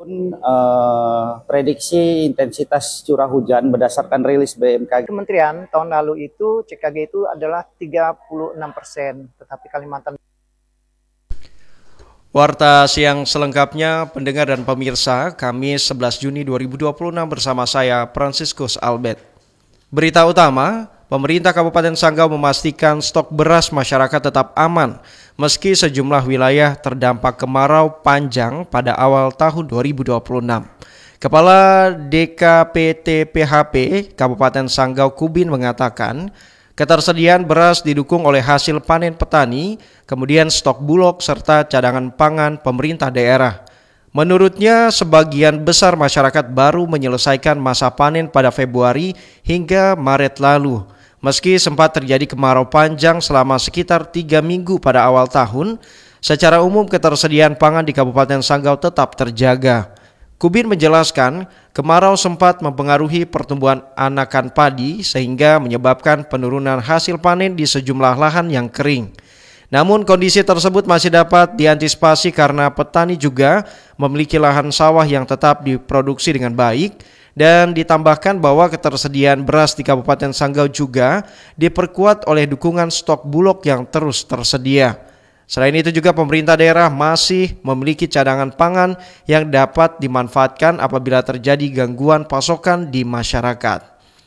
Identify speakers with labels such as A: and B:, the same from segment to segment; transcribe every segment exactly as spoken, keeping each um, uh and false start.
A: Uh, prediksi intensitas curah hujan berdasarkan rilis B M K G.
B: Kementerian tahun lalu itu C K G itu adalah tiga puluh enam persen, tetapi Kalimantan.
C: Warta siang selengkapnya, pendengar dan pemirsa, Kamis sebelas Juni dua ribu dua puluh enam bersama saya Franciscus Albert. Berita utama, pemerintah Kabupaten Sanggau memastikan stok beras masyarakat tetap aman meski sejumlah wilayah terdampak kemarau panjang pada awal tahun dua ribu dua puluh enam. Kepala D K P T P H P Kabupaten Sanggau Kubin mengatakan, ketersediaan beras didukung oleh hasil panen petani, kemudian stok bulog serta cadangan pangan pemerintah daerah. Menurutnya, sebagian besar masyarakat baru menyelesaikan masa panen pada Februari hingga Maret lalu. Meski sempat terjadi kemarau panjang selama sekitar tiga minggu pada awal tahun, secara umum ketersediaan pangan di Kabupaten Sanggau tetap terjaga. Kubin menjelaskan, kemarau sempat mempengaruhi pertumbuhan anakan padi sehingga menyebabkan penurunan hasil panen di sejumlah lahan yang kering. Namun kondisi tersebut masih dapat diantisipasi karena petani juga memiliki lahan sawah yang tetap diproduksi dengan baik, dan ditambahkan bahwa ketersediaan beras di Kabupaten Sanggau juga diperkuat oleh dukungan stok bulog yang terus tersedia. Selain itu juga pemerintah daerah masih memiliki cadangan pangan yang dapat dimanfaatkan apabila terjadi gangguan pasokan di masyarakat.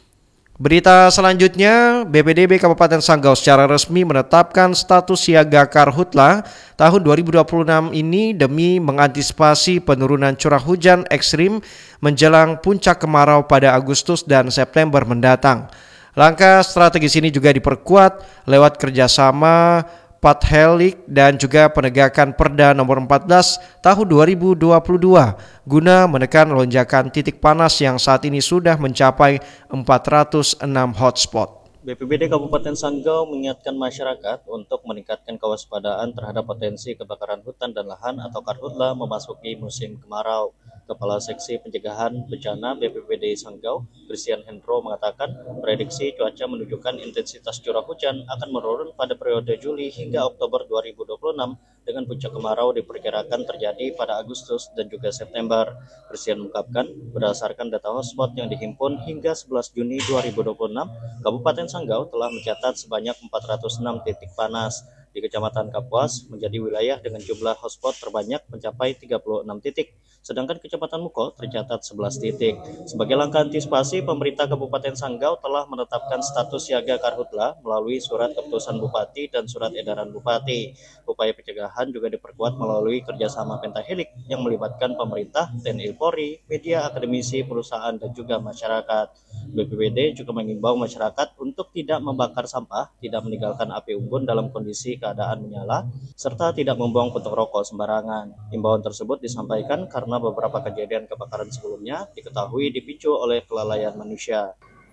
C: Berita selanjutnya, B P D B Kabupaten Sanggau secara resmi menetapkan status siaga karhutla tahun dua ribu dua puluh enam ini demi mengantisipasi penurunan curah hujan ekstrim menjelang puncak kemarau pada Agustus dan September mendatang. Langkah strategis ini juga diperkuat lewat kerjasama Pathelik dan juga penegakan Perda nomor empat belas tahun dua ribu dua puluh dua guna menekan lonjakan titik panas yang saat ini sudah mencapai empat ratus enam hotspot.
D: B P B D Kabupaten Sanggau mengingatkan masyarakat untuk meningkatkan kewaspadaan terhadap potensi kebakaran hutan dan lahan atau karhutla memasuki musim kemarau. Kepala Seksi Pencegahan Bencana B P B D Sanggau, Christian Hendro mengatakan, prediksi cuaca menunjukkan intensitas curah hujan akan menurun pada periode Juli hingga Oktober dua ribu dua puluh enam dengan puncak kemarau diperkirakan terjadi pada Agustus dan juga September. Christian mengungkapkan, berdasarkan data hotspot yang dihimpun hingga sebelas Juni dua ribu dua puluh enam, Kabupaten Sanggau telah mencatat sebanyak empat ratus enam titik panas. Di Kecamatan Kapuas menjadi wilayah dengan jumlah hotspot terbanyak mencapai tiga puluh enam titik, sedangkan Kecamatan Muko tercatat sebelas titik. Sebagai langkah antisipasi, pemerintah Kabupaten Sanggau telah menetapkan status siaga karhutla melalui surat keputusan Bupati dan surat edaran Bupati. Upaya pencegahan juga diperkuat melalui kerjasama Pentahelik yang melibatkan pemerintah, T N I Polri, media, akademisi, perusahaan, dan juga masyarakat. B P B D juga mengimbau masyarakat untuk tidak membakar sampah, tidak meninggalkan api unggun dalam kondisi keadaan menyala, serta tidak membuang puntung rokok sembarangan. Imbauan tersebut disampaikan karena beberapa kejadian kebakaran sebelumnya diketahui dipicu oleh kelalaian manusia.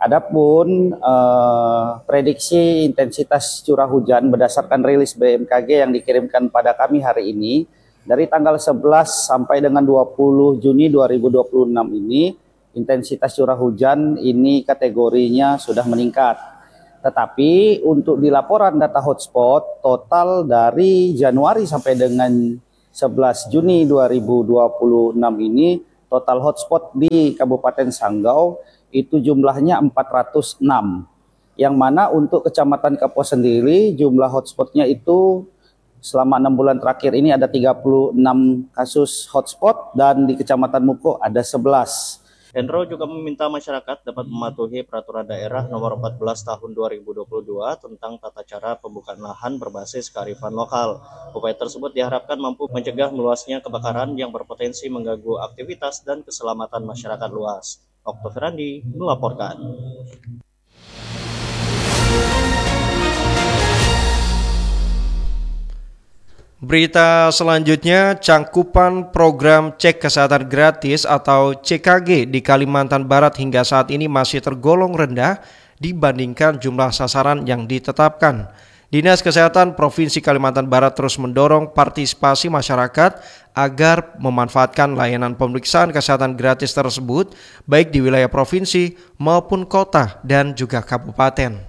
A: Adapun eh, prediksi intensitas curah hujan berdasarkan rilis B M K G yang dikirimkan pada kami hari ini, dari tanggal sebelas sampai dengan dua puluh Juni dua ribu dua puluh enam ini, intensitas curah hujan ini kategorinya sudah meningkat. Tetapi untuk di laporan data hotspot, total dari Januari sampai dengan sebelas Juni dua ribu dua puluh enam ini, total hotspot di Kabupaten Sanggau itu jumlahnya empat ratus enam. Yang mana untuk Kecamatan Kapuas sendiri jumlah hotspotnya itu selama enam bulan terakhir ini ada tiga puluh enam kasus hotspot, dan di Kecamatan Muko ada sebelas.
D: Hendro juga meminta masyarakat dapat mematuhi peraturan daerah nomor empat belas tahun dua ribu dua puluh dua tentang tata cara pembukaan lahan berbasis kearifan lokal. Upaya tersebut diharapkan mampu mencegah meluasnya kebakaran yang berpotensi mengganggu aktivitas dan keselamatan masyarakat luas. Oktav Randi melaporkan.
C: Berita selanjutnya, cangkupan program cek kesehatan gratis atau C K G di Kalimantan Barat hingga saat ini masih tergolong rendah dibandingkan jumlah sasaran yang ditetapkan. Dinas Kesehatan Provinsi Kalimantan Barat terus mendorong partisipasi masyarakat agar memanfaatkan layanan pemeriksaan kesehatan gratis tersebut baik di wilayah provinsi maupun kota dan juga kabupaten.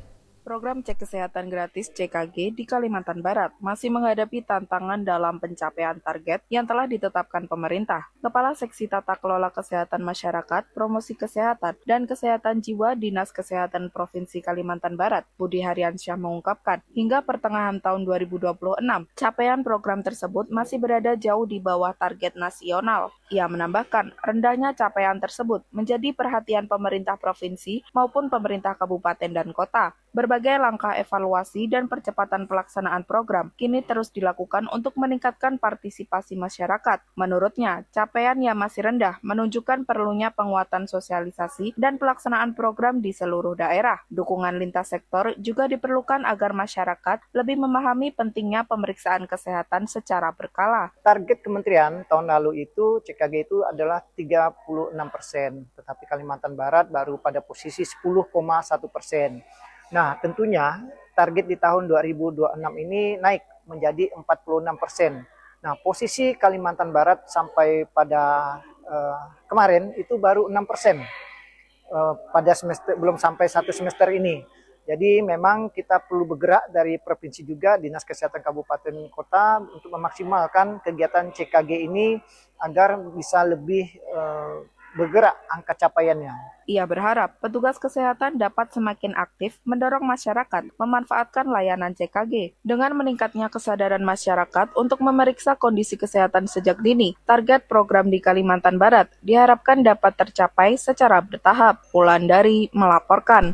E: Program cek kesehatan gratis C K G di Kalimantan Barat masih menghadapi tantangan dalam pencapaian target yang telah ditetapkan pemerintah. Kepala Seksi Tata Kelola Kesehatan Masyarakat, Promosi Kesehatan, dan Kesehatan Jiwa Dinas Kesehatan Provinsi Kalimantan Barat, Budi Haryansyah mengungkapkan, hingga pertengahan tahun dua ribu dua puluh enam, capaian program tersebut masih berada jauh di bawah target nasional. Ia menambahkan, rendahnya capaian tersebut menjadi perhatian pemerintah provinsi maupun pemerintah kabupaten dan kota. Berbagai langkah evaluasi dan percepatan pelaksanaan program kini terus dilakukan untuk meningkatkan partisipasi masyarakat. Menurutnya, capaian yang masih rendah menunjukkan perlunya penguatan sosialisasi dan pelaksanaan program di seluruh daerah. Dukungan lintas sektor juga diperlukan agar masyarakat lebih memahami pentingnya pemeriksaan kesehatan secara berkala.
B: Target kementerian tahun lalu itu C K G itu adalah tiga puluh enam persen, tetapi Kalimantan Barat baru pada posisi sepuluh koma satu persen. Nah, tentunya target di tahun dua ribu dua puluh enam ini naik menjadi empat puluh enam persen. Nah, posisi Kalimantan Barat sampai pada uh, kemarin itu baru enam persen uh, pada semester belum sampai satu semester ini. Jadi memang kita perlu bergerak dari provinsi juga, Dinas Kesehatan Kabupaten Kota untuk memaksimalkan kegiatan C K G ini agar bisa lebih uh, bergerak angka capaiannya.
E: Ia berharap petugas kesehatan dapat semakin aktif mendorong masyarakat memanfaatkan layanan C K G. Dengan meningkatnya kesadaran masyarakat untuk memeriksa kondisi kesehatan sejak dini, target program di Kalimantan Barat diharapkan dapat tercapai secara bertahap. Wulandari melaporkan.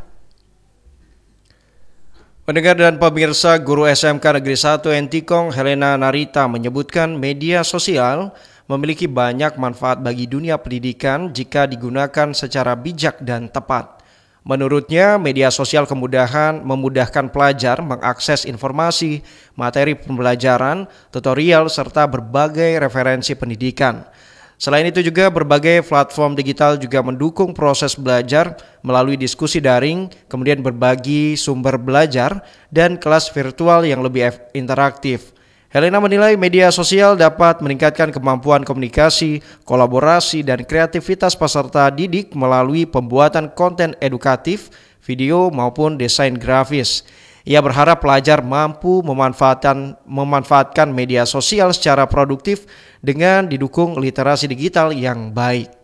C: Pendengar dan pemirsa, Guru S M K Negeri satu Entikong Helena Narita menyebutkan media sosial memiliki banyak manfaat bagi dunia pendidikan jika digunakan secara bijak dan tepat. Menurutnya, media sosial kemudahan memudahkan pelajar mengakses informasi, materi pembelajaran, tutorial, serta berbagai referensi pendidikan. Selain itu juga berbagai platform digital juga mendukung proses belajar melalui diskusi daring, kemudian berbagi sumber belajar, dan kelas virtual yang lebih interaktif. Helena menilai media sosial dapat meningkatkan kemampuan komunikasi, kolaborasi, dan kreativitas peserta didik melalui pembuatan konten edukatif, video maupun desain grafis. Ia berharap pelajar mampu memanfaatkan, memanfaatkan media sosial secara produktif dengan didukung literasi digital yang baik.